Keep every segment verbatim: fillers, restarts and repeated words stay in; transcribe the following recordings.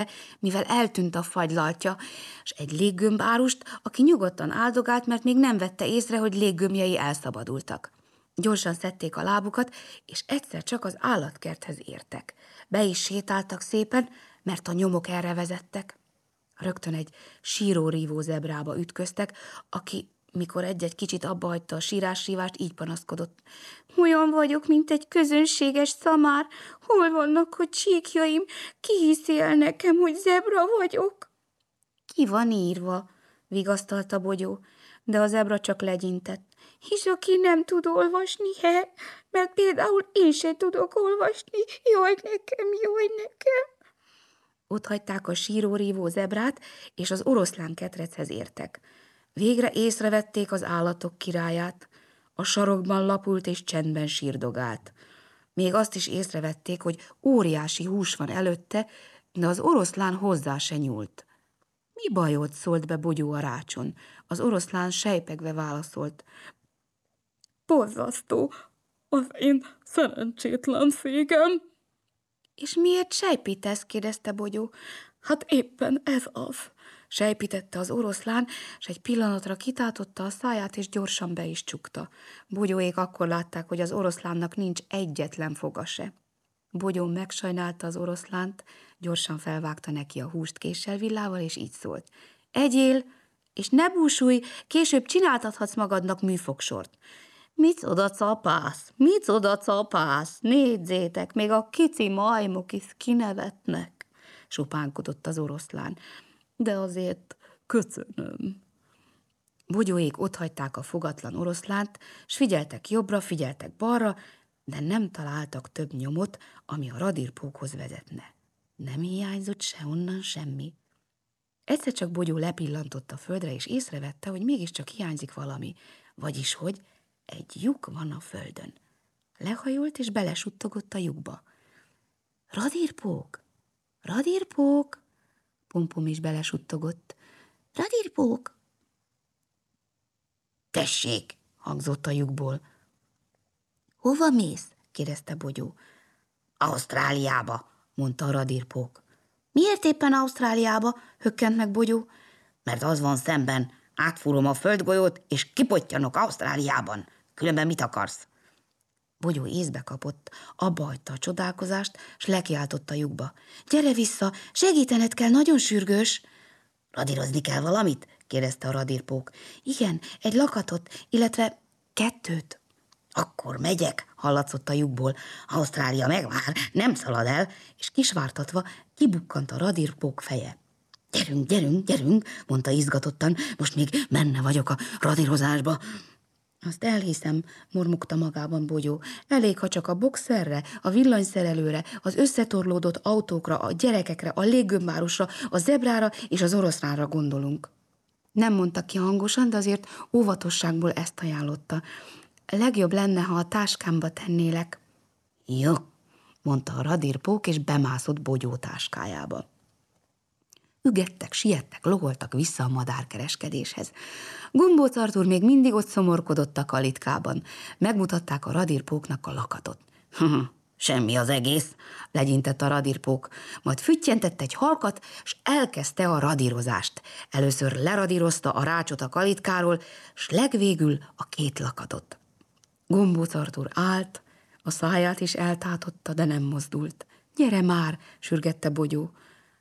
mivel eltűnt a fagylaltja, s egy léggömbárust, aki nyugodtan áldogált, mert még nem vette észre, hogy léggömbjei elszabadultak. Gyorsan szedték a lábukat, és egyszer csak az állatkerthez értek. Be is sétáltak szépen, mert a nyomok erre vezettek. Rögtön egy síró-rívó zebrába ütköztek, aki, mikor egy-egy kicsit abbahagyta a sírás-sívást, így panaszkodott. Olyan vagyok, mint egy közönséges szamár. Hol vannak a csíkjaim? Ki hiszi el nekem, hogy zebra vagyok? Ki van írva, vigasztalta Bogyó, de a zebra csak legyintett. Hisz aki nem tud olvasni, he, mert például én se tudok olvasni. Jaj nekem, jaj nekem. Ott hagyták a síró-rívó zebrát, és az oroszlán ketrechez értek. Végre észrevették az állatok királyát. A sarokban lapult és csendben sírdogált. Még azt is észrevették, hogy óriási hús van előtte, de az oroszlán hozzá se nyúlt. Mi bajod, szólt be Bogyó a rácson. Az oroszlán sejpegve válaszolt. Borzasztó, az én szerencsétlenségem. És miért sejpítesz? kérdezte Bogyó. Hát éppen ez az. Sejpítette az oroszlán, s egy pillanatra kitátotta a száját, és gyorsan be is csukta. Bogyóék akkor látták, hogy az oroszlánnak nincs egyetlen foga se. Bogyó megsajnálta az oroszlánt, gyorsan felvágta neki a húst késsel, villával, és így szólt. Egyél, és ne búsulj, később csináltathatsz magadnak műfogsort. Micsoda capász, micsoda capász, nézzétek, még a kici majmok is kinevetnek, sopánkodott az oroszlán. De azért köszönöm. Bogyóék otthagyták a fogatlan oroszlánt, s figyeltek jobbra, figyeltek balra, de nem találtak több nyomot, ami a radírpókhoz vezetne. Nem hiányzott se onnan semmi. Egyszer csak Bogyó lepillantott a földre, és észrevette, hogy mégiscsak hiányzik valami, vagyis, hogy egy lyuk van a földön. Lehajolt, és belesuttogott a lyukba. Radírpók! Radírpók! Pompom is belesuttogott. Radírpók! Tessék! Hangzott a lyukból. Hova mész? kérdezte Bogyó. Ausztráliába, mondta a radírpók. Miért éppen Ausztráliába? Hökkent meg Bogyó. Mert az van szemben, átfúrom a földgolyót, és kipottyanok Ausztráliában. Különben mit akarsz? Bogyó észbe kapott, abba hagyta a csodálkozást, s lekiáltott a lyukba. Gyere vissza, segítened kell, nagyon sürgős. Radírozni kell valamit? kérdezte a radírpók. Igen, egy lakatot, illetve kettőt. Akkor megyek, hallatszott a lyukból. Ausztrália megvár, nem szalad el, és kisvártatva kibukkant a radírpók feje. Gyerünk, gyerünk, gyerünk, mondta izgatottan, most még benne vagyok a radírozásba. Azt elhiszem, mormogta magában Bogyó. Elég, ha csak a boxerre, a villanyszerelőre, az összetorlódott autókra, a gyerekekre, a léggömbárusra, a zebrára és az oroszlánra gondolunk. Nem mondta ki hangosan, de azért óvatosságból ezt ajánlotta. Legjobb lenne, ha a táskámba tennélek. Jó, mondta a radírpók, és bemászott Bogyó táskájába. Ügettek, siettek, logoltak vissza a madárkereskedéshez. Gombóc Artúr még mindig ott szomorkodott a kalitkában. Megmutatták a radírpóknak a lakatot. Semmi az egész, legyintett a radírpók, majd füttyentett egy halkat, s elkezdte a radírozást. Először leradírozta a rácsot a kalitkáról, s legvégül a két lakatot. Gombóc Artúr állt, a száját is eltátotta, de nem mozdult. Gyere már, sürgette Bogyó.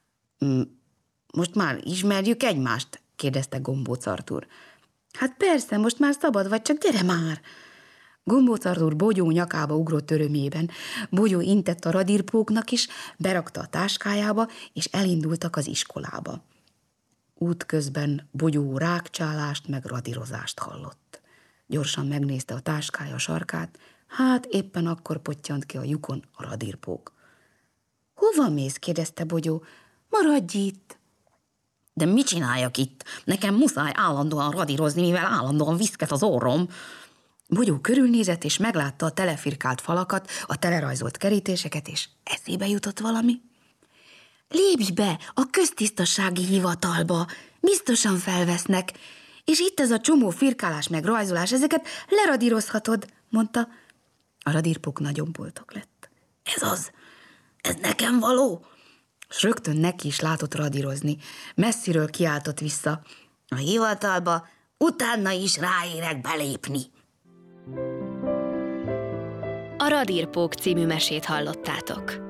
Most már ismerjük egymást? kérdezte Gombóc Artúr. Hát persze, most már szabad vagy, csak gyere már! Gombóc Artúr Bogyó nyakába ugrott örömében. Bogyó intett a radírpóknak is, berakta a táskájába, és elindultak az iskolába. Útközben Bogyó rákcsálást meg radírozást hallott. Gyorsan megnézte a táskája sarkát, hát éppen akkor pottyant ki a lyukon a radírpók. Hova mész? kérdezte Bogyó. Maradj itt! De mit csináljak itt? Nekem muszáj állandóan radírozni, mivel állandóan viszket az orrom. Bogyó körülnézett, és meglátta a telefirkált falakat, a telerajzolt kerítéseket, és eszébe jutott valami. Lépj be a köztisztasági hivatalba, biztosan felvesznek, és itt ez a csomó firkálás meg rajzolás, ezeket leradírozhatod, mondta. A radírpók nagyon boldog lett. Ez az, ez nekem való? s rögtön neki is látott radírozni. Messziről kiáltott vissza. A hivatalba utána is ráérek belépni. A Radírpók című mesét hallottátok.